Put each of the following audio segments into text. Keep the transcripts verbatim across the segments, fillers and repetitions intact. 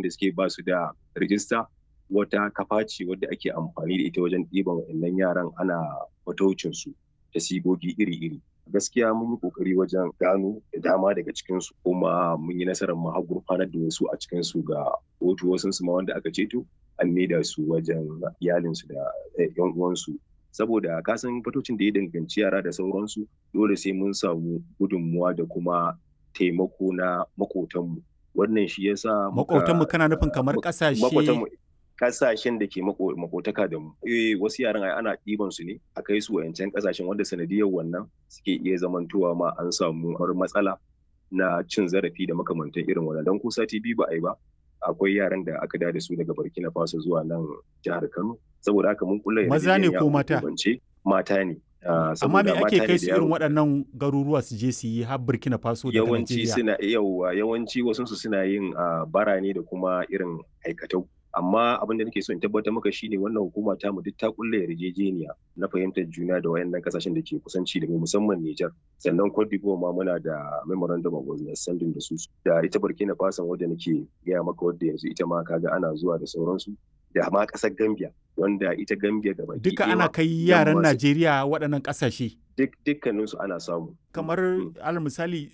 da suke ba su da rijista wata kafa ce wadda ake amfani da ita wajen ɗiban waɗannan yaran ana fataucinsu da sigogi iri-iri. Gaskiya mun yi kokari wajen gano da dama daga cikinsu kuma mun yi nasarar mu har gurfanar da wasu a cikinsu ga kotu, wasu su ma wanda aka ceto an maida su wajen iyalinsu da yan uwansu. Saboda kasan fatocin da ya danganci yara da sauransu dole sai mun samu gudunmuwa da kuma taimako na makotanmu. Wannan shi yasa makotanmu kana nufin kamar kasashe kasashen da ke makotaka da mu. Eh wasu yaran ai ana ɗiban su ne a kai su wayancan kasashen wanda sanadiyar wannan suke iya zamantowa ma an samu matsala na cin zarafi da makamantan irin wannan. Dan ko sati biyu ba ai ba akwai yaran da aka da su daga Burkina Faso zuwa nan jihar Kano. Saboda haka mun kulla maza ne ko mata? Mata ne. Amma me ake kai su irin waɗannan garuruwa su je su yi har Burkina Faso da yawanci suna yawa yawanci wasu su suna yin bara ne da kuma irin aikatau. Amma abin da nake so in tabbatar maka shine wannan hukuma ta mu duk ta kulle yarjejeniya na fahimtar juna da wayannan kasashen da ke kusanci da mu musamman Niger. Sannan Cote d'Ivoire ma muna da memorandum of understanding da su da ita Burkina Faso wadda nake gaya maka wadda yanzu ita ma kaga ana zuwa da sauransu. Da ma ƙasar Gambia wanda ita Gambia da baki duka ana kai yaran Najeriya waɗannan ƙasashe. Duk dukkaninsu ana samu. Kamar alal misali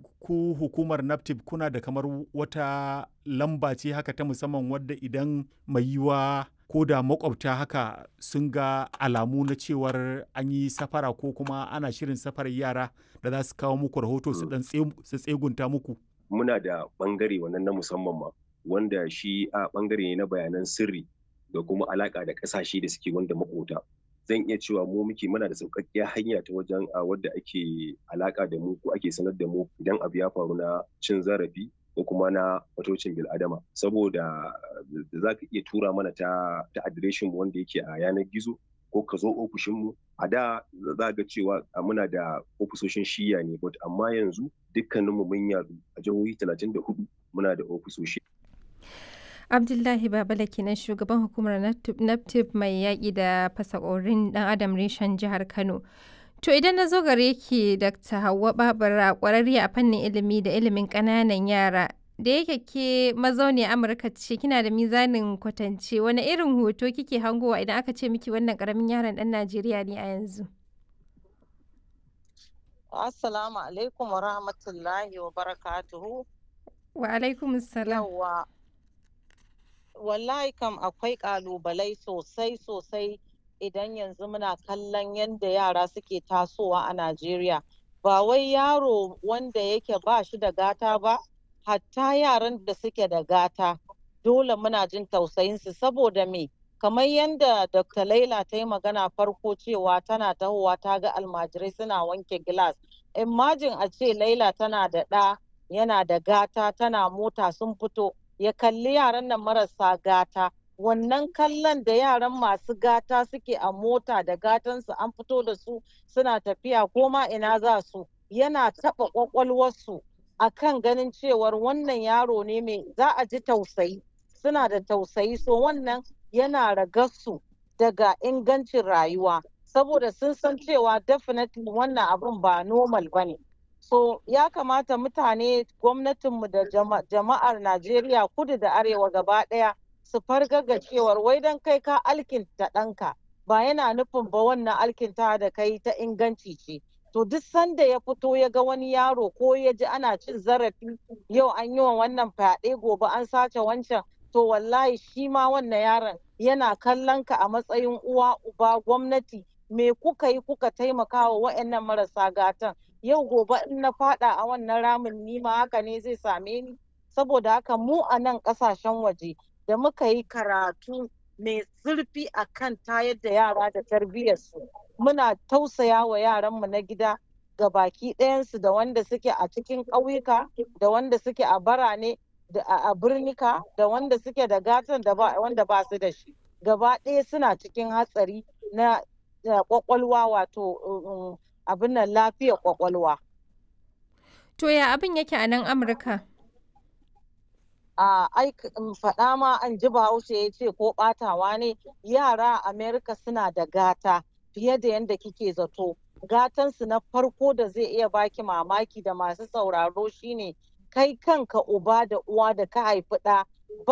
ku hukumar NAFTIP kuna da kamar wata lamba ce haka ta musamman wadda idan mai yiwa ko da makwabta haka sun ga alamu na cewar an yi safara ko kuma ana shirin safarar yara da za su kawo muku rahoto su dan su tsegunta muku. Muna da bangare wannan na musamman ma wanda shi a bangare ne na bayanan sirri da kuma alaka da kasashe da suke wanda makota. Zan iya cewa mu muke muna da sauƙaƙƙiyar hanya ta wajen wadda ake alaka da mu ko ake sanar da mu idan abu ya faru na cin zarafi ko kuma na fatocin bil'adama, saboda za ka iya tura mana ta ta adireshin mu wanda yake a yanar gizo ko ka zo ofishin mu. A da za ga cewa muna da ofisoshin shiya ne, but amma yanzu dukkaninmu mun yadu a jihohi talatin da hudu muna da ofisoshi. Abdullahi Babala kenan shugaban hukumar NAFTIP mai yaƙi da fasakorin ɗan adam reshen jihar Kano. To idan na zo gare ki Dakta Hauwa Babura ƙwararriya a fannin ilimi da ilimin ƙananan yara, da yake ke mazauniyar Amurka ce kina da mizanin kwatance, wani irin hoto kike hangowa idan aka ce miki wannan ƙaramin yaron ɗan Najeriya ne a yanzu? Assalamu alaikum wa rahmatullahi wa barakatuhu. Wa alaikum salam. Yawwa. Wallahi kam akwai ƙalubalai sosai sosai idan yanzu muna kallon yadda yara suke tasowa a Najeriya. Ba wai yaro wanda yake ba shi da gata ba, hatta yaran da suke da gata dole muna jin tausayinsu. Saboda me? Kamar yadda Doctor Laila ta yi magana farko cewa tana tahowa ta ga almajirai suna wanke gilas. Imagine a ce Laila tana da ɗa yana da gata, tana mota sun fito ya kalli yaran nan marasa gata. Wannan kallon da yaran masu gata suke a mota da gatansu an fito da su suna tafiya ko ma ina za su, yana taɓa ƙwaƙwalwarsu a kan ganin cewar wannan yaro ne mai za a ji tausayi, suna da tausayi, so wannan yana ragarsu daga ingancin rayuwa saboda sun san cewa definitely wannan abun ba normal ba ne. So ya kamata mutane, gwamnatinmu da jama'ar Najeriya kudu da arewa gaba ɗaya su fargaga cewar wai don kai ka alkinta ɗanka ba yana nufin ba wannan alkinta da kai ta inganci ce. To duk sanda ya fito ya ga wani yaro ko ya ji ana cin zarafi, yau an yi wa wannan fyaɗe gobe an sace wancan, to wallahi shi ma wannan yaron yana kallon ka a matsayin uwa uba gwamnati, me kuka yi kuka taimaka wa waɗannan marasa gatan. Yau gobe in na fada a wannan ramin ni ma haka ne zai same ni. Saboda haka mu a nan kasashen waje da muka yi karatu mai zurfi a kan tayar da yara da tarbiyyarsu, muna tausaya wa yaranmu na gida ga baki ɗayansu, da wanda suke a cikin ƙauyuka da wanda suke a birane da a birnika da wanda suke da gatan da ba wanda ba su da shi, gaba ɗaya suna cikin hatsari na kwakwalwa, wato abin nan lafiyar kwakwalwa. To ya abin yake a nan Amurka? A faɗa ma an ji Bahaushe ya ce ko ɓatawa ne, yara a Amerika suna da gata fiye da yadda kike zato. Gatansu na farko da zai iya baki mamaki da masu sauraro shine kai kanka uba da uwa da ka haifi ɗa